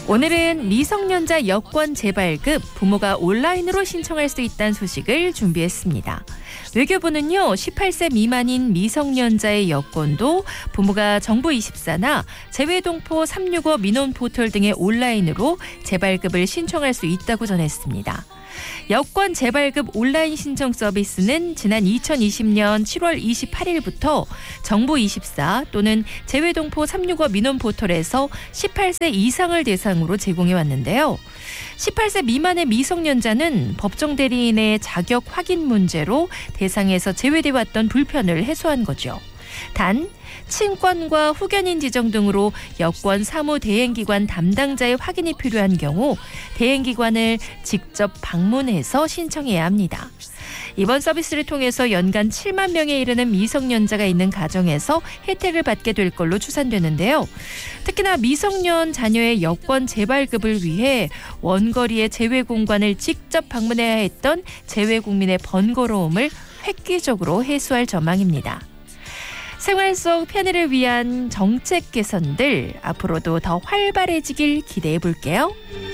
오늘은 미성년자 여권 재발급, 부모가 온라인으로 신청할 수 있다는 소식을 준비했습니다. 외교부는요, 18세 미만인 미성년자의 여권도 부모가 정부24나 재외동포 365 민원 포털 등의 온라인으로 재발급을 신청할 수 있다고 전했습니다. 여권 재발급 온라인 신청 서비스는 지난 2020년 7월 28일부터 정부24 또는 재외동포 365 민원 포털에서 18세 이상을 대상으로 제공해 왔는데요. 18세 미만의 미성년자는 법정 대리인의 자격 확인 문제로 대상에서 제외돼 왔던 불편을 해소한 거죠. 단, 친권과 후견인 지정 등으로 여권 사무 대행기관 담당자의 확인이 필요한 경우 대행기관을 직접 방문해서 신청해야 합니다. 이번 서비스를 통해서 연간 7만 명에 이르는 미성년자가 있는 가정에서 혜택을 받게 될 걸로 추산되는데요. 특히나 미성년 자녀의 여권 재발급을 위해 원거리의 재외공관을 직접 방문해야 했던 재외국민의 번거로움을 획기적으로 해소할 전망입니다. 생활 속 편의를 위한 정책 개선들 앞으로도 더 활발해지길 기대해 볼게요.